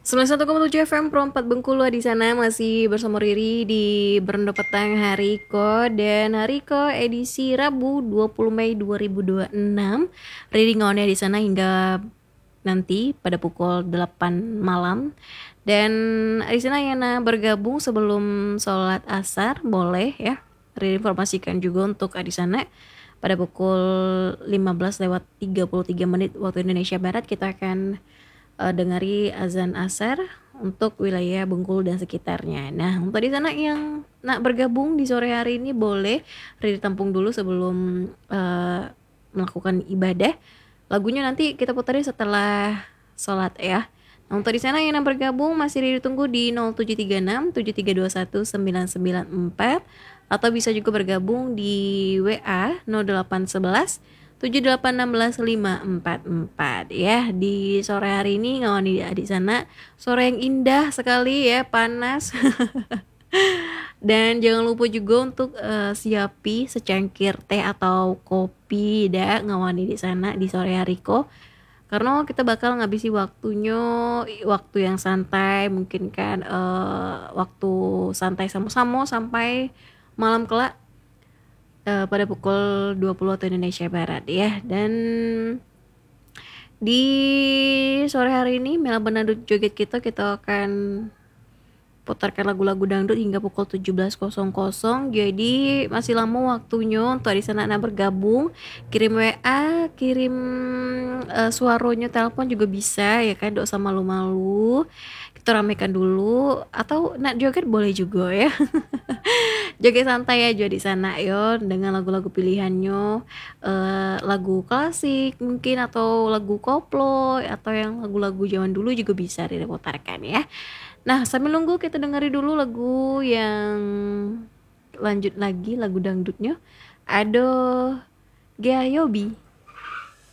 91,7 FM Pro 4 Bengkulu. Di sana masih bersama Riri di Berendo Petang Hariko, dan Hariko edisi Rabu 20 Mei 2026. Riri ngawannya di sana hingga nanti pada pukul 8 malam. Dan di sana Yana bergabung sebelum sholat asar boleh ya. Riri informasikan juga untuk di sana pada pukul 15:33 waktu Indonesia Barat kita akan dengari azan asar untuk wilayah Bengkulu dan sekitarnya. Nah, untuk di sana yang nak bergabung di sore hari ini boleh ditampung dulu sebelum melakukan ibadah. Lagunya nanti kita putarnya setelah sholat ya. Nah, untuk di sana yang bergabung masih ditunggu di 0736 7321 994 atau bisa juga bergabung di WA 0811 7816 544 ya. Di sore hari ini ngawan di sana sore yang indah sekali ya, panas. Dan jangan lupa juga untuk siapi secangkir teh atau kopi dah ngawani di sana di sore hari kok. Karena kita bakal ngabisi waktunya waktu yang santai, mungkin kan waktu santai sama-sama sampai malam kelak pada pukul 20 waktu Indonesia Barat ya. Dan di sore hari ini Mela Benadut Joget kita akan putarkan lagu-lagu dangdut hingga pukul 17.00. Jadi masih lama waktunya untuk di sana bergabung. Kirim WA, kirim suaranya telepon juga bisa ya kan, dok sama malu-malu. Kita ramekan dulu atau nak joget boleh juga ya. Joget santai aja di sana yo dengan lagu-lagu pilihannya, lagu klasik mungkin atau lagu koplo atau yang lagu-lagu zaman dulu juga bisa diputarkan ya. Nah, sambil nunggu kita dengari dulu lagu yang lanjut lagi, lagu dangdutnya. Aduh, Gea Yobi.